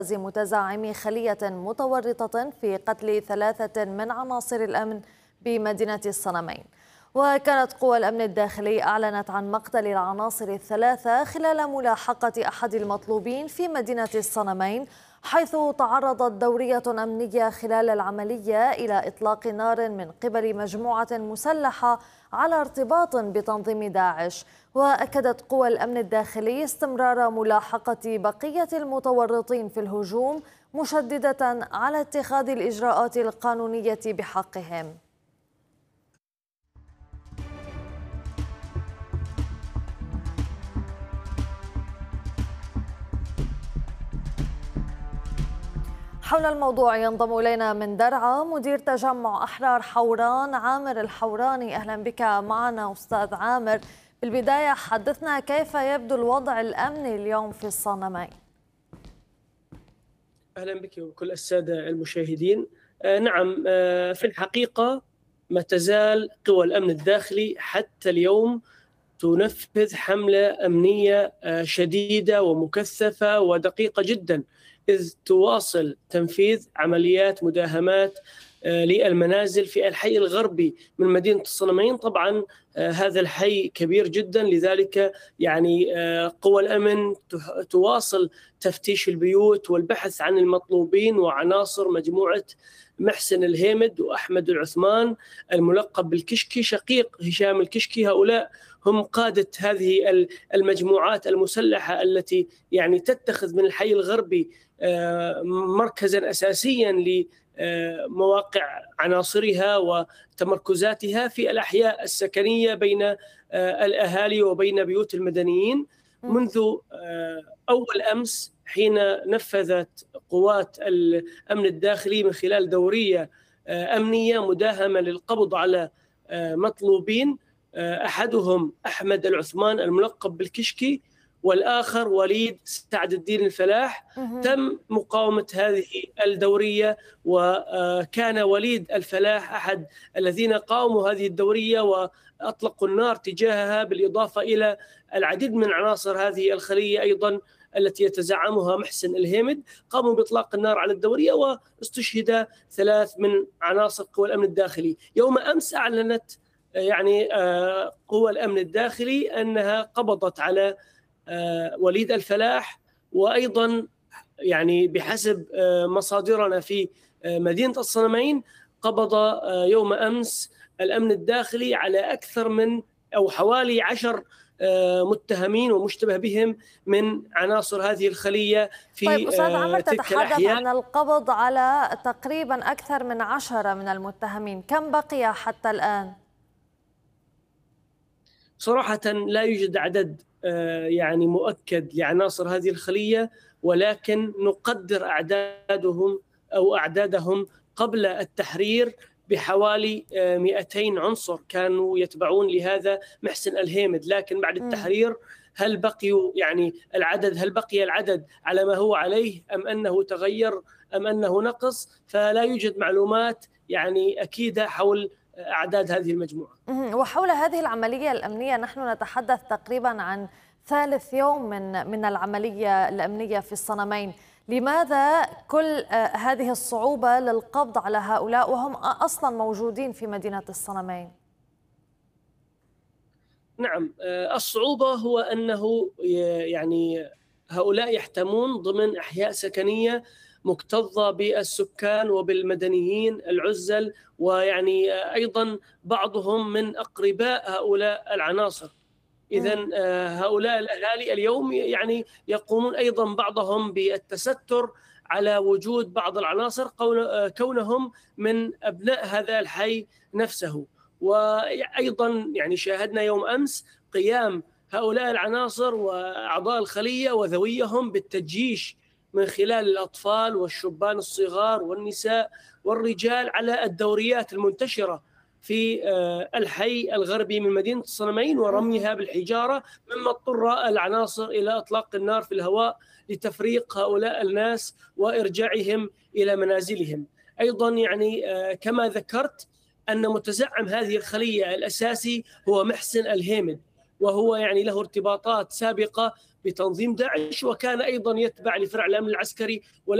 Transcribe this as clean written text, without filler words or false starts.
متزعمي خلية متورطة في قتل 3 من عناصر الأمن بمدينة الصنمين. وكانت قوى الأمن الداخلي أعلنت عن مقتل العناصر ال3 خلال ملاحقة أحد المطلوبين في مدينة الصنمين، حيث تعرضت دورية أمنية خلال العملية إلى إطلاق نار من قبل مجموعة مسلحة على ارتباط بتنظيم داعش. وأكدت قوى الأمن الداخلي استمرار ملاحقة بقية المتورطين في الهجوم، مشددة على اتخاذ الإجراءات القانونية بحقهم. حول الموضوع ينضم إلينا من درعا مدير تجمع أحرار حوران عامر الحوراني. أهلا بك معنا أستاذ عامر. بالبداية حدثنا كيف يبدو الوضع الأمني اليوم في الصنمين؟ أهلا بك وكل السادة المشاهدين. نعم، في الحقيقة ما تزال قوى الأمن الداخلي حتى اليوم تنفذ حملة أمنية شديدة ومكثفة ودقيقة جدا، إذ تواصل تنفيذ عمليات مداهمات للمنازل في الحي الغربي من مدينة الصنمين. طبعا هذا الحي كبير جدا، لذلك يعني قوى الأمن تواصل تفتيش البيوت والبحث عن المطلوبين وعناصر مجموعة محسن الهيمد وأحمد العثمان الملقب بالكشكي شقيق هشام الكشكي. هؤلاء هم قادة هذه المجموعات المسلحة التي يعني تتخذ من الحي الغربي مركزا أساسيا لمواقع عناصرها وتمركزاتها في الأحياء السكنية بين الأهالي وبين بيوت المدنيين. منذ أول أمس حين نفذت قوات الأمن الداخلي من خلال دورية أمنية مداهمة للقبض على مطلوبين، أحدهم أحمد العثمان الملقب بالكشكي والآخر وليد سعد الدين الفلاح. تم مقاومة هذه الدورية، وكان وليد الفلاح أحد الذين قاوموا هذه الدورية وأطلقوا النار تجاهها، بالإضافة إلى العديد من عناصر هذه الخلية أيضا التي يتزعمها محسن الهيمد. قاموا بإطلاق النار على الدورية واستشهد 3 من عناصر قوى الأمن الداخلي. يوم أمس أعلنت يعني قوى الأمن الداخلي أنها قبضت على وليد الفلاح، وأيضا يعني بحسب مصادرنا في مدينة الصنمين قبض يوم أمس الأمن الداخلي على أكثر من أو حوالي 10 متهمين ومشتبه بهم من عناصر هذه الخلية في طيب أستاذ عمر، تلك تتحدث الأحياء. عن القبض على تقريبا أكثر من 10 من المتهمين، كم بقي حتى الآن؟ صراحة لا يوجد عدد يعني مؤكد لعناصر هذه الخلية، ولكن نقدر أعدادهم قبل التحرير بحوالي 200 عنصر كانوا يتبعون لهذا محسن الهيمد. لكن بعد التحرير هل بقي العدد على ما هو عليه أم أنه تغير أم أنه نقص؟ فلا يوجد معلومات يعني أكيدة حول أعداد هذه المجموعة. وحول هذه العملية الأمنية نحن نتحدث تقريبا عن ثالث يوم من العملية الأمنية في الصنمين. لماذا كل هذه الصعوبة للقبض على هؤلاء وهم أصلا موجودين في مدينة الصنمين؟ نعم، الصعوبة هو أنه يعني هؤلاء يحتمون ضمن أحياء سكنية مكتظة بالسكان وبالمدنيين العزل، ويعني أيضا بعضهم من أقرباء هؤلاء العناصر. إذن هؤلاء الأهالي اليوم يعني يقومون أيضا بعضهم بالتستر على وجود بعض العناصر كونهم من أبناء هذا الحي نفسه. وأيضا يعني شاهدنا يوم أمس قيام هؤلاء العناصر وأعضاء الخلية وذويهم بالتجيش من خلال الأطفال والشبان الصغار والنساء والرجال على الدوريات المنتشرة في الحي الغربي من مدينة الصنمين ورميها بالحجارة، مما اضطر العناصر إلى إطلاق النار في الهواء لتفريق هؤلاء الناس وإرجاعهم إلى منازلهم. أيضا يعني كما ذكرت أن متزعم هذه الخلية الأساسي هو محسن الهيمد، وهو يعني له ارتباطات سابقة بتنظيم داعش، وكان أيضا يتبع لفرع الأمن العسكري.